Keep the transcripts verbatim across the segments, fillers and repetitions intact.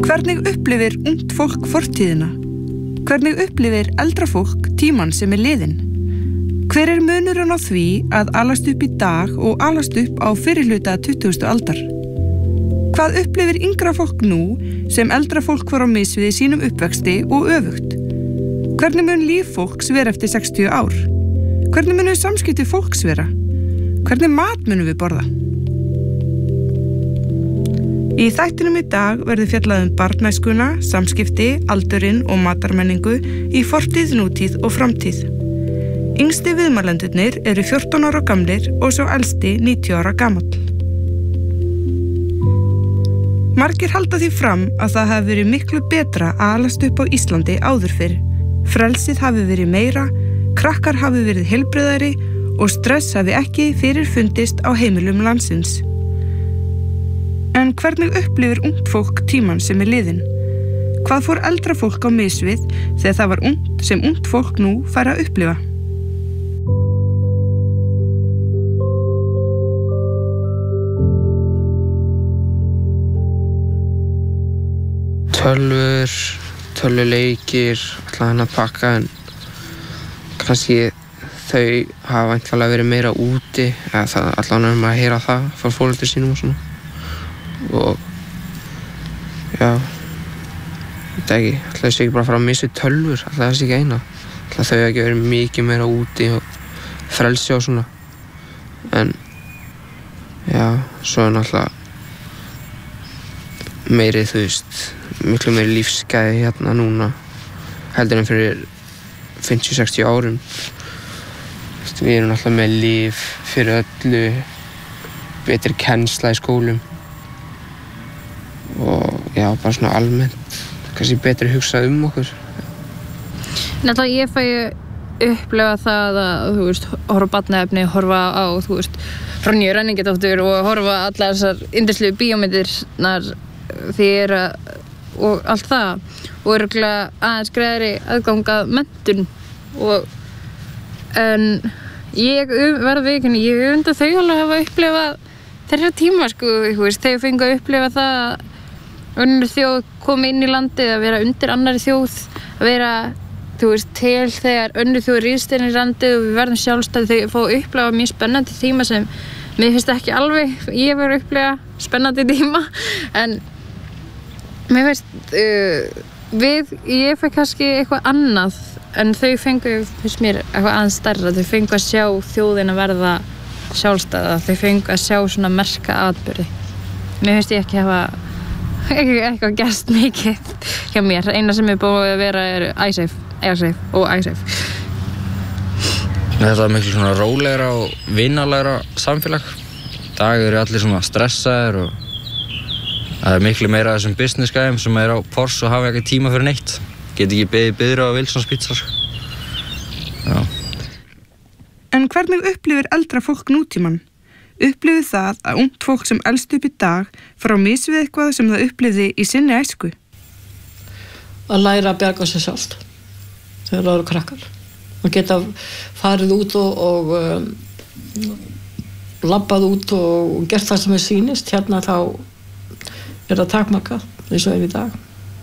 Hvernig upplifir ungt fólk fortíðina? Hvernig upplifir eldra fólk tímann sem er liðinn? Hver er munurinn á því að alast upp í dag og alast upp á fyrirhluta tuttugustu aldar? Hvað upplifir yngra fólk nú sem eldra fólk var á mis við í sínum uppvexti og öfugt? Hvernig mun líf fólks vera eftir sextíu ár? Hvernig munu samskipti fólks vera? Hvernig mat munum við borða? Í þættinum í dag verður fjallað um barnæskuna, samskipti, aldurinn og matarmenningu í fortíð, nútíð og framtíð. Yngsti viðmælendurnir eru fjórtán ára gamlir og svo elsti níutíu ára gamall. Margir halda því fram að það hafi verið miklu betra að alast upp á Íslandi áður fyrr. Frelsið hafi verið meira, krakkar hafi verið heilbrigðari og stress hafi ekki fyrirfundist á heimilum landsins. En hvernig upplifir ungt fólk tímann sem er liðinn? Hvað fór eldra fólk á mis við þegar það var ungt sem ungt fólk nú fær að upplifa? Tölvur, tölvuleikir, allan að pakka en kannski þau hafa væntanlega verið meira úti eða það, allan um að heyra það frá foreldrum sínum og svona. Og já, þetta ekki, alltaf þessi ekki bara að fara að missa tölvur, alltaf þessi ekki eina. Alltaf þau ekki verið mikið meira úti og frelsi og svona. En já, svo er náttúrulega meiri, þú veist, miklu meiri lífsgæði hérna núna heldur en fyrir fimmtíu til sextíu árum. Við erum alltaf með líf fyrir öllu, betri kennsla í skólum og já, bara svona almennt kannski betri hugsað um okkur. Náttúrulega ég fæ upplega það að, þú veist, horfa barnaefni, horfa á, þú veist, Ronju Renningadóttur og horfa allar þessar yndislegu bíómyndirnar því er að, og allt það og örugglega aðeins greiðari aðgang að menntun og en ég verð viðurkenni, ég unda þau alveg hafa upplifað þeirra tíma, sko, þú veist, þau fengu að upplifa það að önnur þjóð komi inn í landið, að vera undir annarri þjóð, að vera, þú veist, til þegar önnur þjóð ríðst inn í landið og við verðum sjálfstæð, þau fá að upplifa mjög spennandi tíma sem mér finnst ekki alveg, ég verð að upplifa spennandi tíma, en mér finnst, uh, við, ég fæ kannski eitthvað annað, en þau fengu, finnst mér, eitthvað aðeins stærra, þau fengu að sjá þjóðina verða sjálfstæða, þau fengu að sjá svona merka atburði. Mér finnst ég ekki hafa eitthvað gerst mikið hjá mér. Eina sem er búið að vera er iSafe, AirSafe og iSafe. Þetta er miklu svona rólegra og vinalegra samfélag. Í dag eru allir svona stressaðir og það er miklu meira af þessum business gæðum sem er á Porsche og hafa ekki tíma fyrir neitt. Get ekki beðið biðra á Wilsons Pizza. Já. En hvernig upplifir eldra fólk nútímann? Upplifir það að ungt fólk sem elst upp í dag fara á mis við eitthvað sem það upplifði í sinni æsku? Að læra að bjarga sér sjálft þegar það eru krakkar. Að geta farið út og, og um, labbað út og gert það sem er sýnist. Hérna þá er það takmarkað eins og er í dag.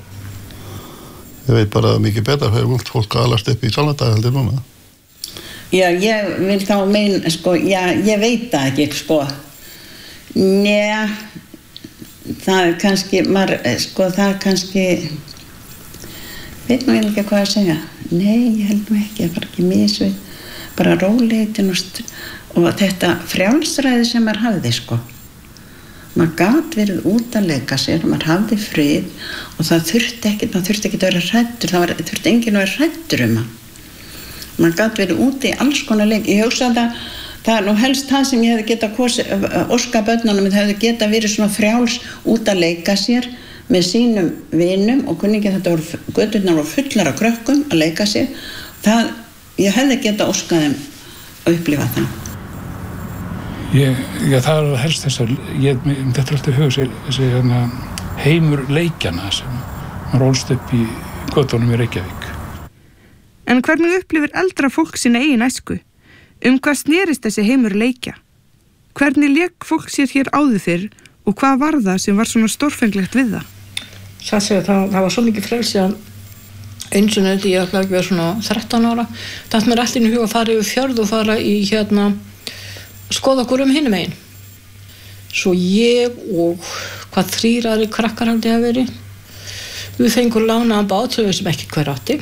Ég veit bara mikið betur fyrir ungt fólk að alast upp í Kanada heldur núna. Já, ég vil þá meina, sko, já, ég veit það ekki, sko. Njá, það er kannski, maður, sko, það er kannski, veit nú ekki hvað að segja. Nei, ég held nú ekki, það var ekki misvið, bara róleitin og, og þetta frjálsræði sem maður hafði, sko. Maður gat verið út að leika sér, maður hafði frið og það þurfti ekki, það þurfti ekki að vera hræddur, það var, þurfti enginn að vera hræddur um það. Man gat verið úti í alls konar leik. Ég hugsa að það, það er nú helst það sem ég hefði getað óska börnunum, það hefði getað verið svona frjáls út að leika sér með sínum vinum og kunningi þetta voru, göturnar voru fullar af krökkum að leika sér. Það, ég hefði getað óskað þeim að upplifa það. Ég, já, það er helst þess að, ég, þetta er alltaf hugsa, þessi hérna, heimur leikjana sem maður ólst upp í götunum í Reykjavík. En hvernig upplifir eldra fólk sína eigin æsku? Um hvað snerist þessi heimur leikja? Hvernig lék fólk sér hér áður fyrr og hvað var það sem var svona stórfenglegt við það? það, það, það var svo mikið frelsi að eins og nefndi ég að vera svona þrettán ára það mér allir í huga að fara yfir fjörð og fara í hérna skoða okkur um hinum megin svo ég og hvað þrýrari krakkar haldið að veri við fengum lánaðan bát sem ekki hver átti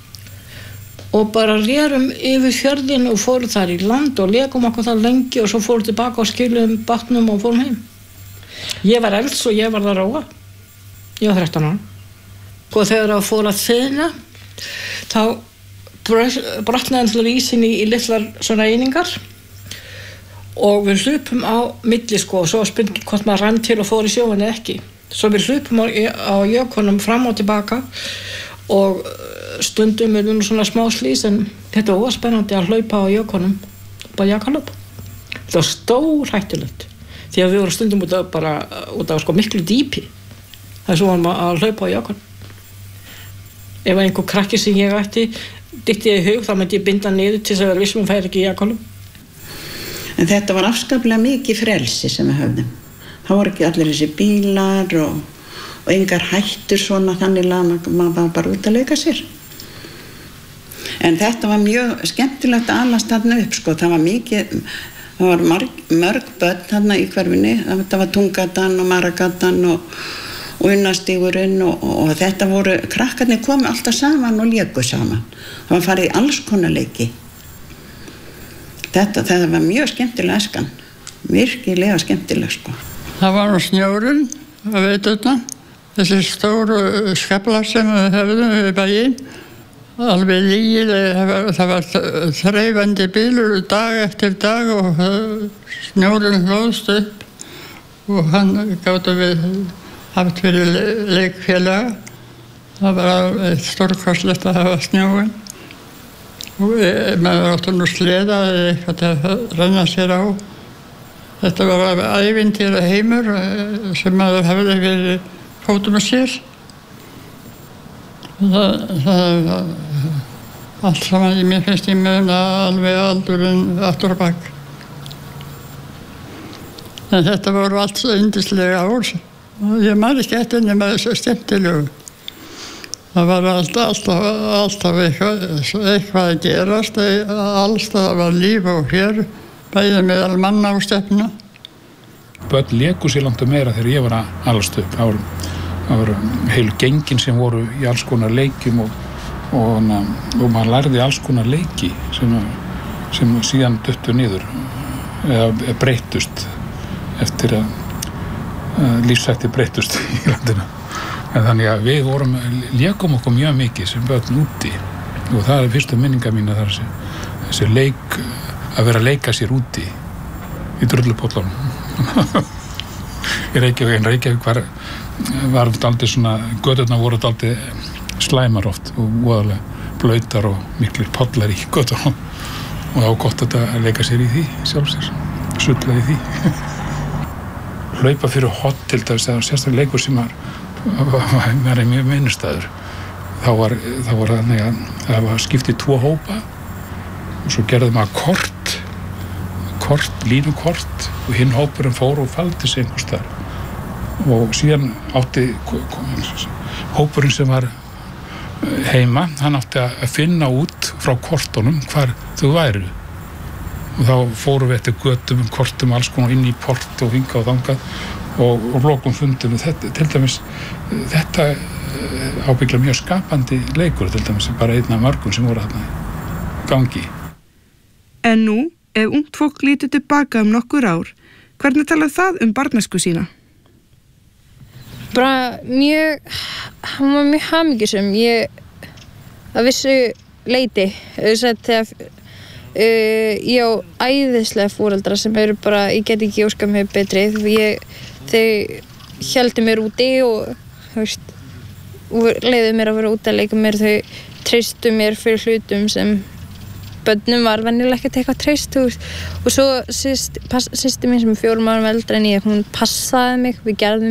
og bara rérum yfir fjörðin og fórum þar í land og leikum okkur þar lengi og svo fórum tilbaka og skilum bátnum og fórum heim ég var elds og ég var að róa ég var þrettán ára og þegar það fór að þiðna þá brotnaði alltaf ísinn í, í litlar svona einingar og við hlupum á milli sko og svo spurning hvort maður rann til og fór í sjóin eða ekki svo við hlupum á, á jökunum fram og tilbaka og stundum er nú svona smá slís en þetta var óspennandi að hlaupa á jökunum bara jakalöp þetta var stór hættulegt því að við vorum stundum út af bara út af sko miklu dýpi það er svo að hlaupa á jökunum ef einhver krakki sem ég ætti dytti í hug þá myndi ég binda niður til þess að vera vissum hún færi ekki í jakanum. En þetta var afskaplega mikið frelsi sem við höfðum. Það voru ekki allir þessi bílar og, og engar hættur svona þannig að maður var bara út að leika sér. En þetta var mjög skemmtilegt að alast þarna upp sko. Það var mikið, það var marg, mörg börn þarna í hverfinni. Það var Tungatan og Maragatan og og unnastígurinn og, og þetta voru krakkarnir komu alltaf saman og léku saman það var farið í alls konar leiki þetta, þetta var mjög skemmtilega æskan virkilega skemmtilega sko það var nú snjórinn að veit þetta þessi stóru skaflar sem við höfðum við bæinn alveg lígilega það var þreifandi bílur dag eftir dag og snjórinn hlóðst upp og hann gátu við haft fyrir leikfélaga. Það var stórkostlegt að hafa snjóin. Og maður átti nú sleða eða eitthvað til að renna sér á. Þetta var ævintýra heimur sem maður hefði fyrir fótum og sér. Það, það allt saman í mér finnst ég muna alveg aldurinn aftur og bak. En þetta voru allt yndislega ár. Ég man ekki eftir nema þessu skemmtilegu. Það var alltaf, alltaf, alltaf eitthvað, eitthvað að gerast, alls það var líf og hér, bæði meðal manna á stefna. Börn léku sér langt meira þegar ég var að alast upp. Það voru, það voru heilu gengin sem voru í alls konar leikjum og, og, og maður lærði alls konar leiki sem, sem síðan duttu niður eða breyttust eftir að lífsætti breyttust í landinu. En þannig að við vorum, lékum okkur mjög mikið sem börn úti og það er fyrstu minninga mín að það er þessi, þessi leik, að vera að leika sér úti í drullupollunum. Í Reykjavík, en Reykjavík var, var daldið svona, göturnar voru daldið slæmar oft og voðalega blautar og miklir pollar í götunum og það var gott að leika sér í því sjálfsér, sulla í því. Hlaupa fyrir hot til þess að sérstaklega leikur sem var, var mjög minnustæður. Þá var, þá var þannig að það var skipt í tvo hópa og svo gerði maður kort, kort, línukort og hinn hópurinn fór og faldi sig einhvers þar. Og síðan átti hópurinn sem var heima, hann átti að finna út frá kortunum hvar þau væru. Og þá fórum við eftir götum, kortum, alls konar inn í port og hingað og þangað og, og lokum fundum við þetta. Til dæmis, þetta ábyggla mjög skapandi leikur, til dæmis bara einn af mörgum sem voru þarna í gangi. En nú, ef ungt fólk lítur tilbaka um nokkur ár, hvernig talar það um barnæsku sína? Bara mjög, hann var mjög hamingjusöm. Ég, að vissu leyti, auðvitað þegar Uh, ég á æðislega foreldra sem eru bara, ég get ekki óskað mér betri ég, þau héldu mér úti og þú veist og leiðu mér að vera úti að leika mér þau treystu mér fyrir hlutum sem börnum var venjulega ekkert eitthvað treyst og svo systir mín sem er fjórum árum eldri en ég, hún passaði mig, við gerðum